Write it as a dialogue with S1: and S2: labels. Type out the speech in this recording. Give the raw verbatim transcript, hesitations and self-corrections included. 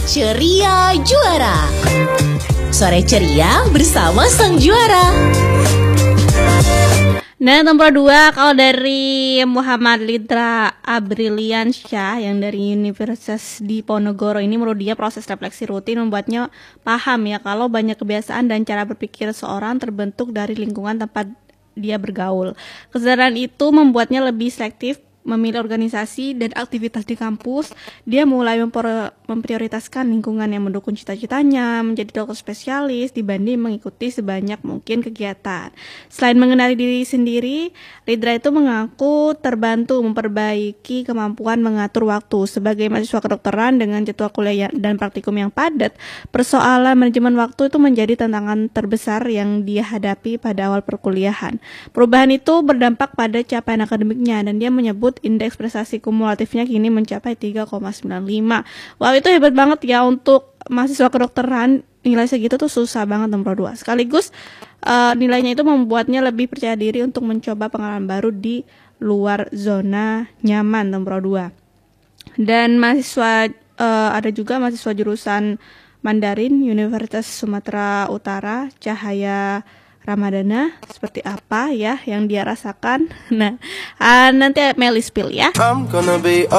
S1: Ceria Juara. Sore ceria bersama sang juara.
S2: Nah, nomor dua, kalau dari Muhammad Lidra Abriliansyah yang dari Universitas Diponegoro ini, menurut dia proses refleksi rutin membuatnya paham ya kalau banyak kebiasaan dan cara berpikir seorang terbentuk dari lingkungan tempat dia bergaul. Kesadaran itu membuatnya lebih selektif memilih organisasi dan aktivitas di kampus. Dia mulai mempor- memprioritaskan lingkungan yang mendukung cita-citanya menjadi dokter spesialis dibanding mengikuti sebanyak mungkin kegiatan. Selain mengenali diri sendiri, Lidra itu mengaku terbantu memperbaiki kemampuan mengatur waktu. Sebagai mahasiswa kedokteran dengan jadwal kuliah dan praktikum yang padat, persoalan manajemen waktu itu menjadi tantangan terbesar yang dia hadapi pada awal perkuliahan. Perubahan itu berdampak pada capaian akademiknya dan dia menyebut indeks prestasi kumulatifnya kini mencapai tiga koma sembilan lima. Wah, itu hebat banget ya untuk mahasiswa kedokteran. Nilai segitu tuh susah banget nomor dua. Sekaligus uh, nilainya itu membuatnya lebih percaya diri untuk mencoba pengalaman baru di luar zona nyaman nomor dua. Dan mahasiswa uh, ada juga mahasiswa jurusan Mandarin Universitas Sumatera Utara, Cahaya Ramadana, seperti apa ya yang dia rasakan. Nah, uh, nanti Meli spill ya.